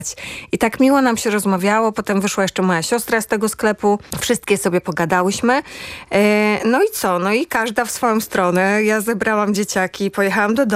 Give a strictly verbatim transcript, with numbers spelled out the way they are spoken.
I tak miło nam się rozmawiało, potem wyszła jeszcze moja siostra z tego sklepu, wszystkie sobie pogadałyśmy. E, no i co? No i każda w swoją stronę. Ja zebrałam dzieciaki, pojechałam do domu.